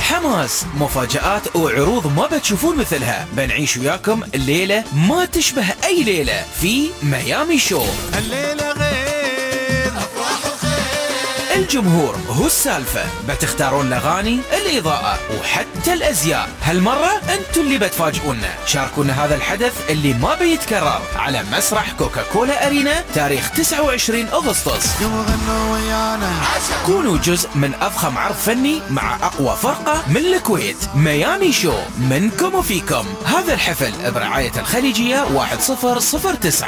حماس، مفاجآت وعروض ما بتشوفون مثلها. بنعيش وياكم الليلة ما تشبه أي ليلة في ميامي شو. الليلة غير أفراح وخير، الجمهور هو السالفة، بتختارون الأغاني، الإضاءة وحتى الأزياء. هالمرة أنتوا اللي بتفاجئونا. شاركونا هذا الحدث اللي ما بيتكرر على مسرح كوكاكولا أرينا تاريخ 29 أغسطس. يوم غنوا ويانا، كونوا جزء من أضخم عرض فني مع أقوى فرقة من الكويت. ميامي شو، منكم وفيكم. هذا الحفل برعاية الخليجية 1009.